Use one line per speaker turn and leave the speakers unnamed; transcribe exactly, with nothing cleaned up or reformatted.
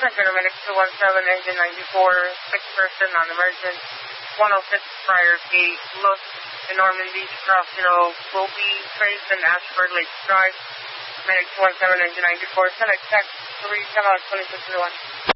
Medic two one seven, engine ninety-four, six person on emergent, one oh six Friar Gate, Los in Normandy, cross zero, will be traced in Ashford Lake Drive. Medic two one seven, engine ninety-four, select text three seven twenty-six one.